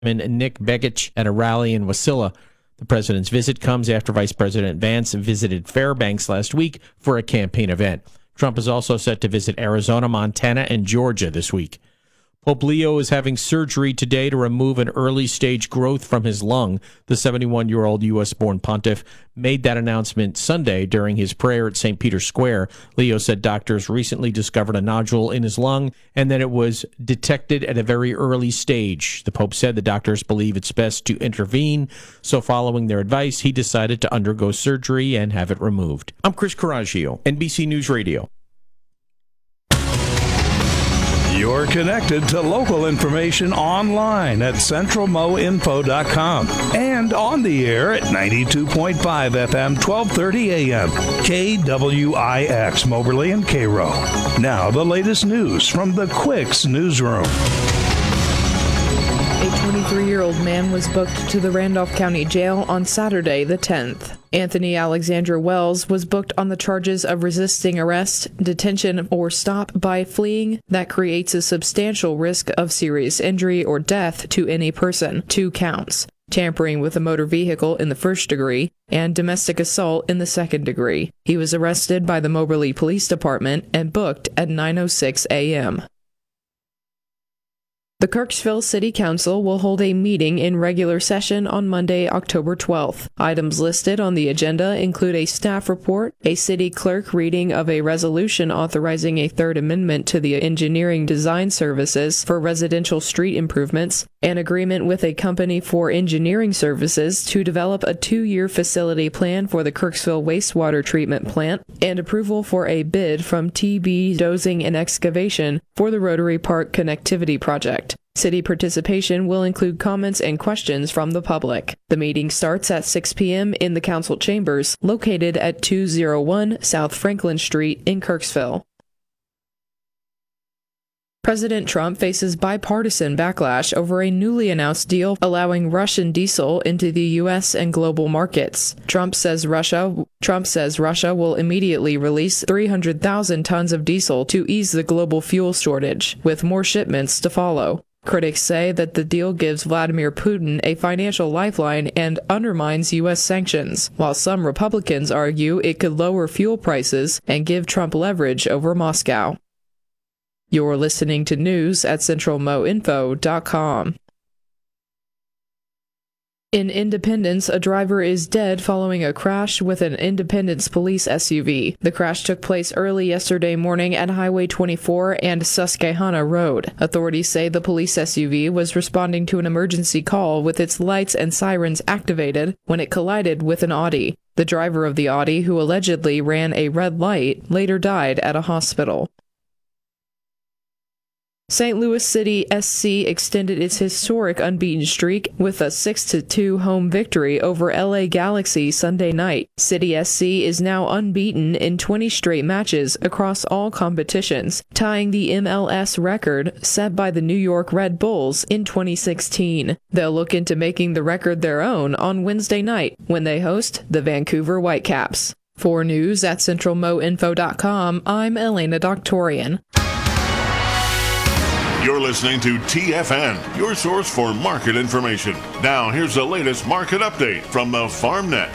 Nick Begich at a rally in Wasilla. The president's visit comes after Vice President Vance visited Fairbanks last week for a campaign event. Trump is also set to visit Arizona, Montana, and Georgia this week. Pope Leo is having surgery today to remove an early-stage growth from his lung. The 71-year-old U.S.-born pontiff made that announcement Sunday during his prayer at St. Peter's Square. Leo said doctors recently discovered a nodule in his lung and that it was detected at a very early stage. The Pope said the doctors believe it's best to intervene, so following their advice, he decided to undergo surgery and have it removed. I'm Chris Coraggio, NBC News Radio. You're connected to local information online at centralmoinfo.com and on the air at 92.5 FM, 1230 AM, KWIX, Moberly and Cairo. Now the latest news from the Quicks Newsroom. A 23-year-old man was booked to the Randolph County Jail on Saturday, the 10th. Anthony Alexander Wells was booked on the charges of resisting arrest, detention, or stop by fleeing that creates a substantial risk of serious injury or death to any person, 2 counts, tampering with a motor vehicle in the 1st degree, and domestic assault in the 2nd degree. He was arrested by the Moberly Police Department and booked at 9:06 a.m. The Kirksville City Council will hold a meeting in regular session on Monday, October 12th. Items listed on the agenda include a staff report, a city clerk reading of a resolution authorizing a third amendment to the engineering design services for residential street improvements, an agreement with a company for engineering services to develop a 2-year facility plan for the Kirksville wastewater treatment plant, and approval for a bid from TB Dozing and Excavation for the Rotary Park Connectivity Project. City participation will include comments and questions from the public. The meeting starts at 6 p.m. in the council chambers, located at 201 South Franklin Street in Kirksville. President Trump faces bipartisan backlash over a newly announced deal allowing Russian diesel into the U.S. and global markets. Trump says Russia will immediately release 300,000 tons of diesel to ease the global fuel shortage, with more shipments to follow. Critics say that the deal gives Vladimir Putin a financial lifeline and undermines U.S. sanctions, while some Republicans argue it could lower fuel prices and give Trump leverage over Moscow. You're listening to news at centralmoinfo.com. In Independence, a driver is dead following a crash with an Independence police SUV. The crash took place early yesterday morning at Highway 24 and Susquehanna Road. Authorities say the police SUV was responding to an emergency call with its lights and sirens activated when it collided with an Audi. The driver of the Audi, who allegedly ran a red light, later died at a hospital. St. Louis City SC extended its historic unbeaten streak with a 6-2 home victory over LA Galaxy Sunday night. City SC is now unbeaten in 20 straight matches across all competitions, tying the MLS record set by the New York Red Bulls in 2016. They'll look into making the record their own on Wednesday night when they host the Vancouver Whitecaps. For news at centralmoinfo.com, I'm Elena Doctorian. You're listening to TFN, your source for market information. Now, here's the latest market update from the FarmNet.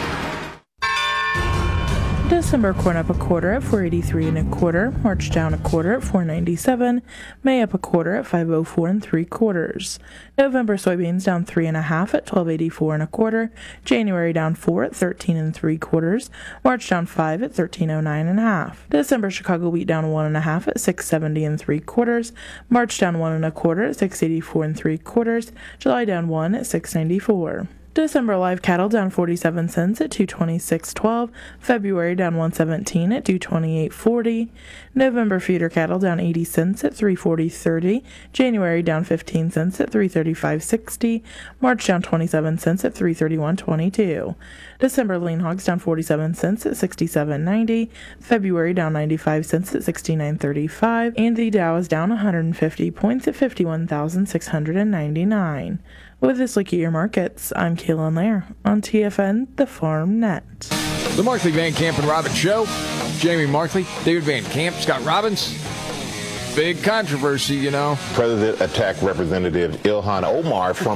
December corn up a quarter at $4.83 1/4. March down a quarter at $4.97. May up a quarter at $5.04 3/4. November soybeans down 3 1/2 at $12.84 1/4. January down 4 at $13 3/4. March down 5 at $13.09 1/2. December Chicago wheat down 1 1/2 at $6.70 3/4. March down 1 1/4 at $6.84 3/4. July down 1 at $6.94. December live cattle down 47 cents at $226.12. February down 117 at $228.40. November feeder cattle down 80 cents at $340.30. January down 15 cents at $335.60. March down 27 cents at $331.22. December lean hogs down 47 cents at $67.90. February down 95 cents at $69.35. And the Dow is down 150 points at 51,699. With this look at your markets, I'm Kaylin Lair on TFN, the Farm Net. The Markley, Van Camp, and Robbins Show. Jamie Markley, David Van Camp, Scott Robbins. big controversy, you know. President attacked Representative Ilhan Omar from